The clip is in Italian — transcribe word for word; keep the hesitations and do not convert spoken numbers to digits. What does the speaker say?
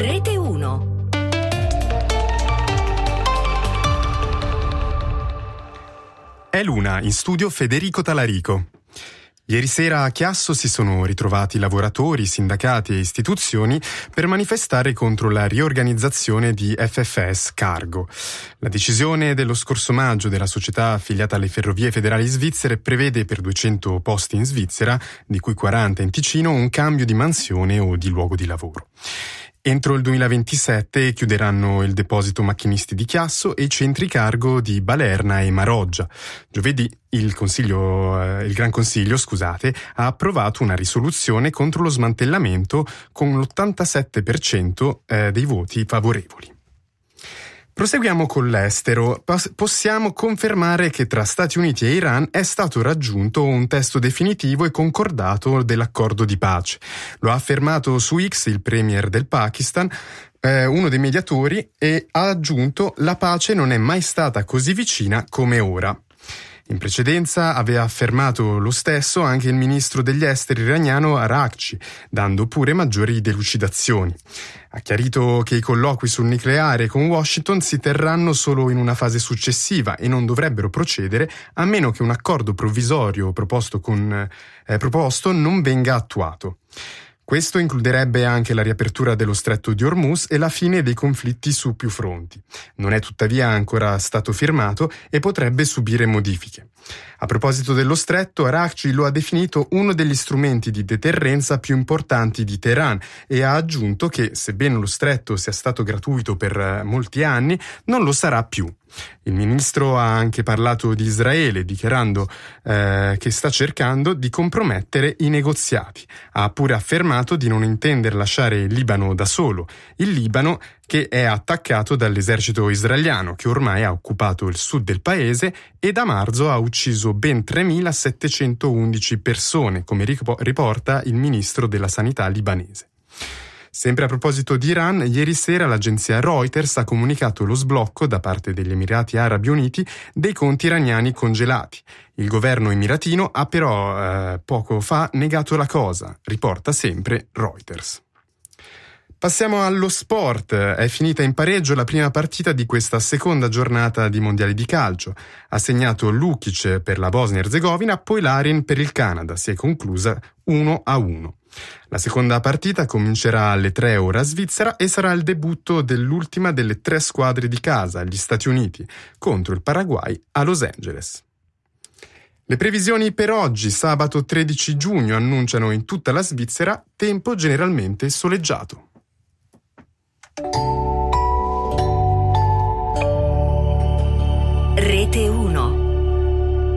Rete uno. È l'una, in studio Federico Talarico. Ieri sera a Chiasso si sono ritrovati lavoratori, sindacati e istituzioni per manifestare contro la riorganizzazione di F F S Cargo. La decisione dello scorso maggio della società affiliata alle Ferrovie Federali Svizzere prevede per duecento posti in Svizzera, di cui quaranta in Ticino, un cambio di mansione o di luogo di lavoro. Entro il duemilaventisette chiuderanno il deposito macchinisti di Chiasso e i centri cargo di Balerna e Maroggia. Giovedì il Consiglio, eh, il Gran Consiglio, scusate, ha approvato una risoluzione contro lo smantellamento con l'ottantasette per cento eh, dei voti favorevoli. Proseguiamo con l'estero. Possiamo confermare che tra Stati Uniti e Iran è stato raggiunto un testo definitivo e concordato dell'accordo di pace. Lo ha affermato su X il premier del Pakistan, eh, uno dei mediatori, e ha aggiunto: la pace non è mai stata così vicina come ora. In precedenza aveva affermato lo stesso anche il ministro degli esteri iraniano Araghchi, dando pure maggiori delucidazioni. Ha chiarito che i colloqui sul nucleare con Washington si terranno solo in una fase successiva e non dovrebbero procedere a meno che un accordo provvisorio proposto, con, eh, proposto non venga attuato. Questo includerebbe anche la riapertura dello stretto di Hormuz e la fine dei conflitti su più fronti. Non è tuttavia ancora stato firmato e potrebbe subire modifiche. A proposito dello stretto, Araghchi lo ha definito uno degli strumenti di deterrenza più importanti di Teheran e ha aggiunto che, sebbene lo stretto sia stato gratuito per molti anni, non lo sarà più. Il ministro ha anche parlato di Israele, dichiarando eh, che sta cercando di compromettere i negoziati. Ha pure affermato di non intendere lasciare il Libano da solo. Il Libano che è attaccato dall'esercito israeliano, che ormai ha occupato il sud del paese e da marzo ha ucciso ben tremilasettecentoundici persone, come riporta il ministro della sanità libanese. Sempre a proposito di Iran, ieri sera l'agenzia Reuters ha comunicato lo sblocco da parte degli Emirati Arabi Uniti dei conti iraniani congelati. Il governo emiratino ha però eh, poco fa negato la cosa, riporta sempre Reuters. Passiamo allo sport. È finita in pareggio la prima partita di questa seconda giornata di mondiali di calcio. Ha segnato Lukic per la Bosnia-Erzegovina, poi Larin per il Canada. Si è conclusa uno a uno. La seconda partita comincerà alle tre ora svizzera e sarà il debutto dell'ultima delle tre squadre di casa, gli Stati Uniti, contro il Paraguay a Los Angeles. Le previsioni per oggi, sabato tredici giugno, annunciano in tutta la Svizzera tempo generalmente soleggiato. Rete uno.